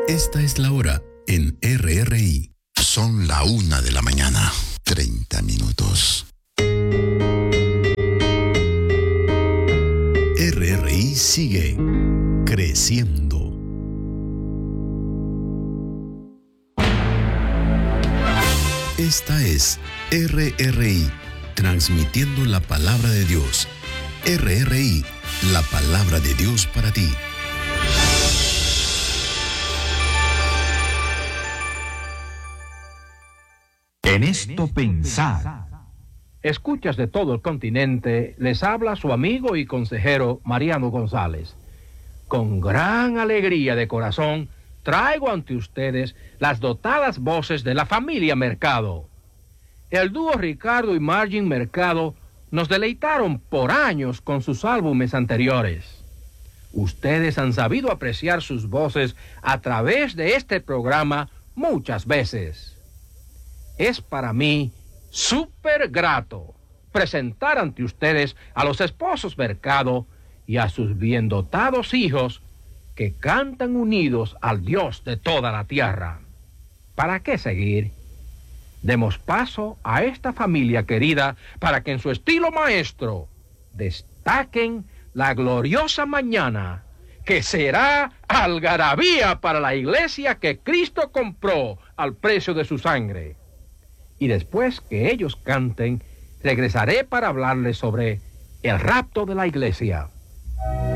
Esta es la hora en RRI. Son la 1:00 a.m, 30 minutos. RRI sigue creciendo. Esta es RRI, transmitiendo la palabra de Dios. RRI, la palabra de Dios para ti. En esto pensad. Escuchas de todo el continente, les habla su amigo y consejero Mariano González. Con gran alegría de corazón, traigo ante ustedes las dotadas voces de la familia Mercado. El dúo Ricardo y Margin Mercado nos deleitaron por años con sus álbumes anteriores. Ustedes han sabido apreciar sus voces a través de este programa muchas veces. Es para mí súper grato presentar ante ustedes a los esposos Mercado y a sus bien dotados hijos que cantan unidos al Dios de toda la tierra. ¿Para qué seguir? Demos paso a esta familia querida para que en su estilo maestro destaquen la gloriosa mañana que será algarabía para la iglesia que Cristo compró al precio de su sangre. Y después que ellos canten, regresaré para hablarles sobre el rapto de la iglesia.